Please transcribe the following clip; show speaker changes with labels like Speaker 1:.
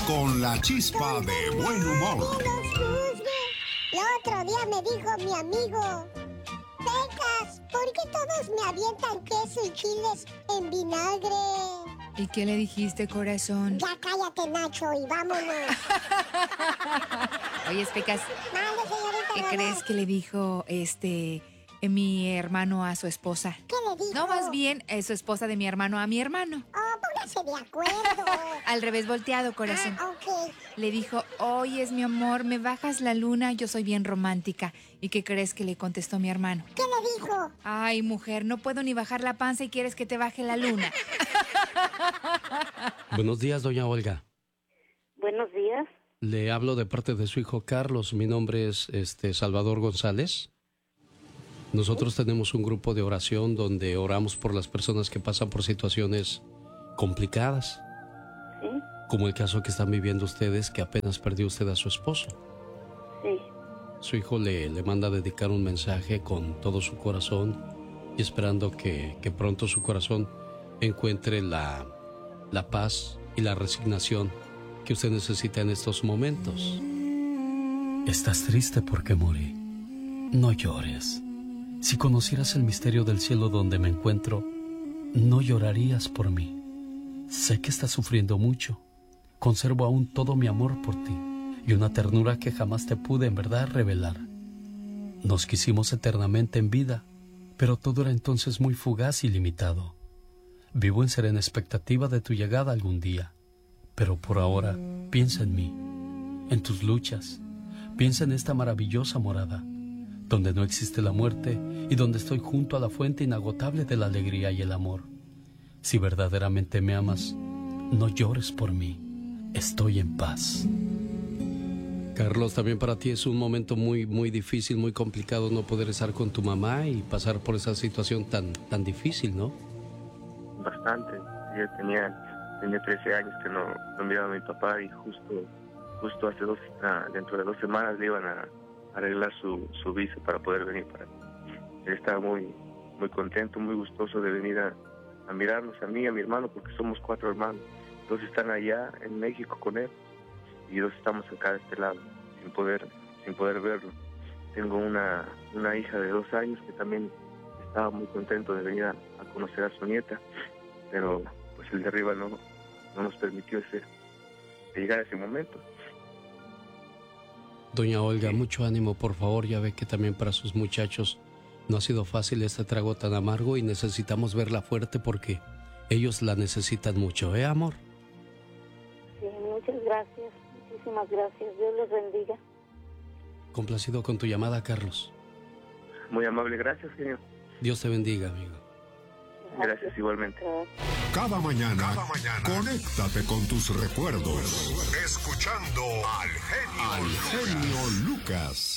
Speaker 1: con la chispa de buen humor.
Speaker 2: El otro día me dijo mi amigo: Pecas, ¿por qué todos me avientan queso y chiles en vinagre?
Speaker 3: ¿Y qué le dijiste, corazón?
Speaker 2: Ya cállate, Nacho, y vámonos.
Speaker 3: Oye, Pecas, ¿qué crees que le dijo mi hermano a su esposa?
Speaker 2: ¿Qué le dijo?
Speaker 3: No, más bien, su esposa de mi hermano a mi hermano.
Speaker 2: Oh, póngase de acuerdo.
Speaker 3: Al revés volteado, corazón.
Speaker 2: Ok.
Speaker 3: Le dijo: oyes, mi amor, me bajas la luna, yo soy bien romántica. ¿Y qué crees que le contestó mi hermano?
Speaker 2: ¿Qué le dijo?
Speaker 3: Ay, mujer, no puedo ni bajar la panza y quieres que te baje la luna.
Speaker 4: Buenos días, doña Olga.
Speaker 5: Buenos días.
Speaker 4: Le hablo de parte de su hijo Carlos. Mi nombre es Salvador González. Nosotros tenemos un grupo de oración donde oramos por las personas que pasan por situaciones complicadas.
Speaker 5: Sí.
Speaker 4: Como el caso que están viviendo ustedes, que apenas perdió usted a su esposo.
Speaker 5: Sí.
Speaker 4: Su hijo le manda a dedicar un mensaje con todo su corazón y esperando que pronto su corazón encuentre la paz y la resignación que usted necesita en estos momentos. Estás triste porque morí. No llores. Si conocieras el misterio del cielo donde me encuentro, no llorarías por mí. Sé que estás sufriendo mucho. Conservo aún todo mi amor por ti y una ternura que jamás te pude en verdad revelar. Nos quisimos eternamente en vida, pero todo era entonces muy fugaz y limitado. Vivo en serena expectativa de tu llegada algún día, pero por ahora piensa en mí, en tus luchas. Piensa en esta maravillosa morada, donde no existe la muerte y donde estoy junto a la fuente inagotable de la alegría y el amor. Si verdaderamente me amas, no llores por mí. Estoy en paz. Carlos, también para ti es un momento muy, muy difícil, muy complicado no poder estar con tu mamá y pasar por esa situación tan difícil, ¿no?
Speaker 6: Bastante. Yo tenía 13 años que no miraba a mi papá y justo hace dentro de 2 semanas le iban a arreglar su visa para poder venir para mí. Él estaba muy, muy contento, muy gustoso de venir a mirarnos a mí y a mi hermano, porque somos 4 hermanos. 2 están allá en México con él y 2 estamos acá de este lado sin poder verlo. Tengo una hija de 2 años que también estaba muy contento de venir a conocer a su nieta, pero pues el de arriba no nos permitió llegar a ese momento.
Speaker 4: Doña Olga, mucho ánimo, por favor. Ya ve que también para sus muchachos no ha sido fácil este trago tan amargo y necesitamos verla fuerte porque ellos la necesitan mucho, amor?
Speaker 5: Sí, muchas gracias. Muchísimas gracias. Dios les bendiga.
Speaker 4: Complacido con tu llamada, Carlos.
Speaker 6: Muy amable, gracias, señor.
Speaker 4: Dios te bendiga, amigo.
Speaker 6: Gracias igualmente.
Speaker 1: Cada mañana, conéctate con tus recuerdos. Escuchando al genio Lucas.